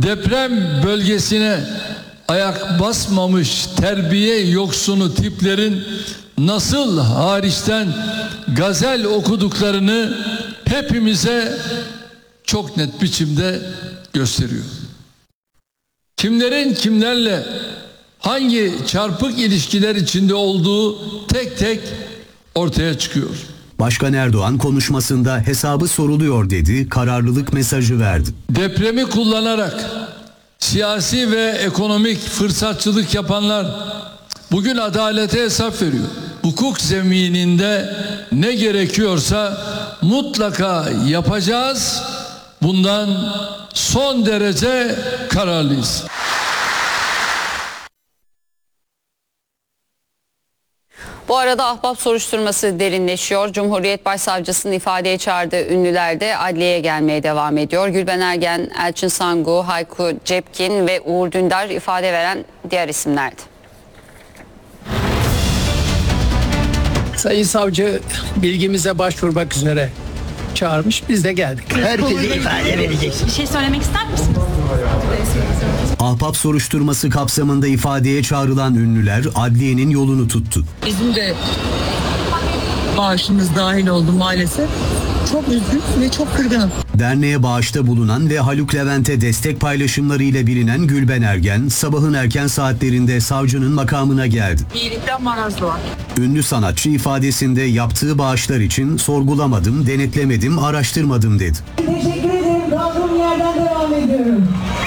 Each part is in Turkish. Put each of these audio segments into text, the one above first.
Deprem bölgesine ayak basmamış terbiye yoksunu tiplerin nasıl hariçten gazel okuduklarını hepimize çok net biçimde gösteriyor. Kimlerin kimlerle hangi çarpık ilişkiler içinde olduğu tek tek ortaya çıkıyor. Başkan Erdoğan konuşmasında hesabı soruluyor dedi, kararlılık mesajı verdi. Depremi kullanarak siyasi ve ekonomik fırsatçılık yapanlar bugün adalete hesap veriyor. Hukuk zemininde ne gerekiyorsa mutlaka yapacağız. Bundan son derece kararlıyız. Bu arada ahbap soruşturması derinleşiyor. Cumhuriyet Başsavcısının ifadeye çağırdığı ünlüler de adliyeye gelmeye devam ediyor. Gülben Ergen, Elçin Sangu, Hayko Cepkin ve Uğur Dündar ifade veren diğer isimlerdi. Sayın Savcı bilgimize başvurmak üzere çağırmış. Biz de geldik. Herkese ifade vereceksin. Bir şey söylemek ister misiniz? Ahbap soruşturması kapsamında ifadeye çağrılan ünlüler adliyenin yolunu tuttu. Bizim de bağışımız dahil oldu maalesef. Çok üzgün ve çok kırgınım. Derneğe bağışta bulunan ve Haluk Levent'e destek paylaşımları ile bilinen Gülben Ergen, sabahın erken saatlerinde savcının makamına geldi. İyilikten marazlı var. Ünlü sanatçı ifadesinde yaptığı bağışlar için sorgulamadım, denetlemedim, araştırmadım dedi. Teşekkür ederim. Kaldığım yerden devam ediyorum.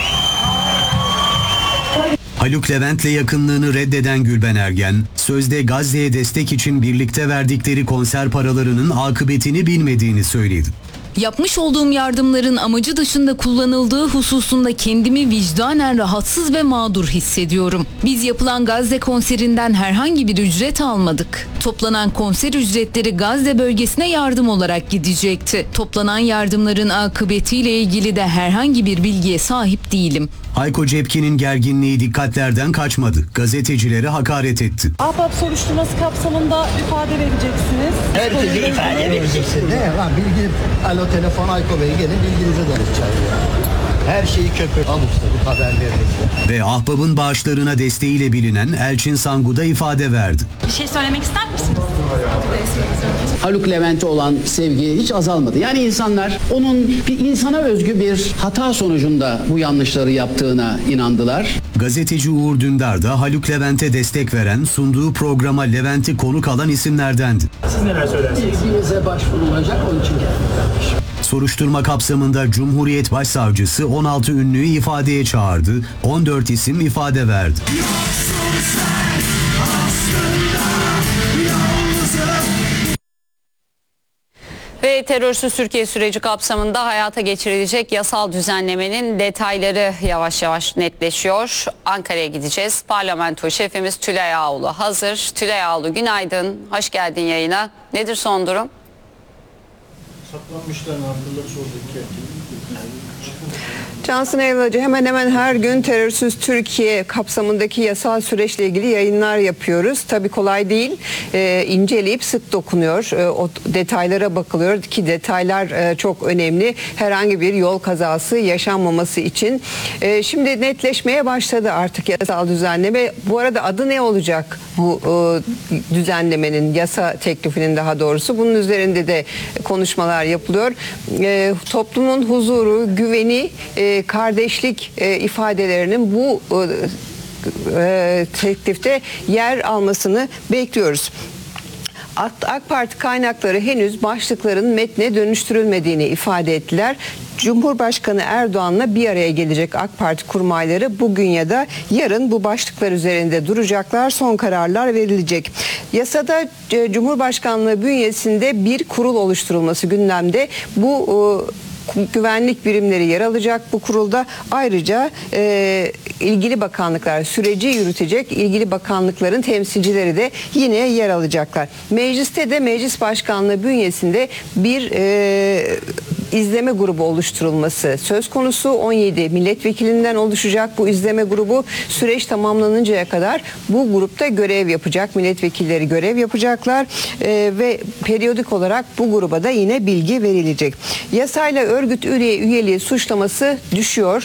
Haluk Levent'le yakınlığını reddeden Gülben Ergen, sözde Gazze'ye destek için birlikte verdikleri konser paralarının akıbetini bilmediğini söyledi. Yapmış olduğum yardımların amacı dışında kullanıldığı hususunda kendimi vicdanen rahatsız ve mağdur hissediyorum. Biz yapılan Gazze konserinden herhangi bir ücret almadık. Toplanan konser ücretleri Gazze bölgesine yardım olarak gidecekti. Toplanan yardımların akıbetiyle ilgili de herhangi bir bilgiye sahip değilim. Hayko Cepkin'in gerginliği dikkatlerden kaçmadı. Gazetecilere hakaret etti. Ahbap soruşturması kapsamında ifade vereceksiniz. Herkese ifade vereceksin. Ne var? Bilgi, alo telefon Hayko Bey gelin bilginize danışacağım. Her şeyi köpük alıp bu haberleri. Ve ahbabın bağışlarına desteğiyle bilinen Elçin Sangu da ifade verdi. Bir şey söylemek ister misiniz? Haluk Levent'e olan sevgi hiç azalmadı. Yani insanlar onun bir insana özgü bir hata sonucunda bu yanlışları yaptığına inandılar. Gazeteci Uğur Dündar da Haluk Levent'e destek veren, sunduğu programa Levent'i konuk alan isimlerdendi. Siz neler söylersiniz? Bilgimize başvurulacak, onun için geldik. Soruşturma kapsamında Cumhuriyet Başsavcısı 16 ünlüyü ifadeye çağırdı, 14 isim ifade verdi. Ve terörsüz Türkiye süreci kapsamında hayata geçirilecek yasal düzenlemenin detayları yavaş yavaş netleşiyor. Ankara'ya gideceğiz. Parlamento şefimiz Tülay Ağulu hazır. Tülay Ağulu günaydın. Hoş geldin yayına. Nedir son durum? Saklanmışlar narkoları sorduk. Cansın Eyvalacı hemen hemen her gün terörsüz Türkiye kapsamındaki yasal süreçle ilgili yayınlar yapıyoruz. Tabii kolay değil. İnceleyip sık dokunuyor. O detaylara bakılıyor ki detaylar çok önemli. Herhangi bir yol kazası yaşanmaması için. Şimdi netleşmeye başladı artık yasal düzenleme. Bu arada adı ne olacak bu düzenlemenin, yasa teklifinin daha doğrusu? Bunun üzerinde de konuşmalar yapılıyor. Toplumun huzuru, güveni, kardeşlik ifadelerinin bu teklifte yer almasını bekliyoruz. AK Parti kaynakları henüz başlıkların metne dönüştürülmediğini ifade ettiler. Cumhurbaşkanı Erdoğan'la bir araya gelecek AK Parti kurmayları bugün ya da yarın bu başlıklar üzerinde duracaklar. Son kararlar verilecek. Yasada Cumhurbaşkanlığı bünyesinde bir kurul oluşturulması gündemde. Bu güvenlik birimleri yer alacak bu kurulda. Ayrıca ilgili bakanlıklar süreci yürütecek. İlgili bakanlıkların temsilcileri de yine yer alacaklar. Mecliste de Meclis Başkanlığı bünyesinde bir izleme grubu oluşturulması söz konusu. 17 milletvekilinden oluşacak bu izleme grubu. Süreç tamamlanıncaya kadar bu grupta görev yapacak. Milletvekilleri görev yapacaklar ve periyodik olarak bu gruba da yine bilgi verilecek. Yasayla örgüt üyeliği suçlaması düşüyor.